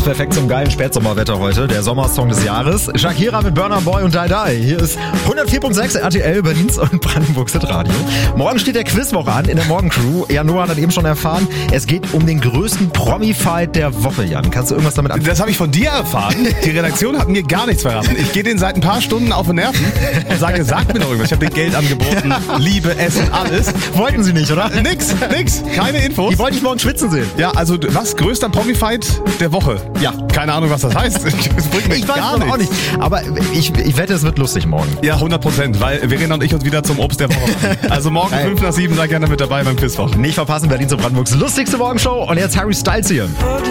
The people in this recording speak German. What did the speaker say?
Passt perfekt zum geilen Spätsommerwetter heute. Der Sommersong des Jahres. Shakira mit Burna Boy und Die Die. Hier ist 104.6 RTL, Berlins und Brandenburgs Radio. Morgen steht der Quizwoche an in der Morgencrew. Ja, Noah hat eben schon erfahren, es geht um den größten Promi-Fight der Woche, Jan. Kannst du irgendwas damit anfangen? Das habe ich von dir erfahren. Die Redaktion hat mir gar nichts verraten. Ich gehe denen seit ein paar Stunden auf den Nerven und sage, sag mir doch irgendwas. Ich habe dir Geld angeboten, Liebe, Essen, alles. Wollten sie nicht, oder? Nix. Keine Infos. Die wollte ich morgen schwitzen sehen. Ja, also was? Größter Promi-Fight der Woche? Ja. Keine Ahnung, was das heißt. Das bringt mir Ich weiß gar es auch nichts. nicht. Aber ich wette, es wird lustig morgen. Ja, 100%, weil Verena und ich uns wieder zum Obst der Woche machen. Also morgen Geil. 5 nach 7, sei gerne mit dabei beim Quizwoche. Nicht verpassen, Berlins und Brandenburgs lustigste Morgenshow. Und jetzt Harry Styles hier.